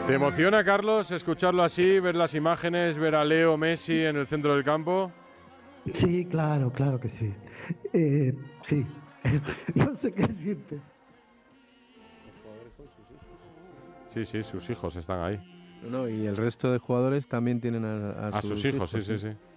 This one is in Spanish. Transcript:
¿Te emociona, Carlos, escucharlo así, ver las imágenes, ver a Leo Messi en el centro del campo? Sí, claro que sí. Sí, no sé qué decirte. Sí, sí, sus hijos están ahí. No, y el resto de jugadores también tienen a A sus sus hijos, sí, hijos, sí, ¿eh? sí.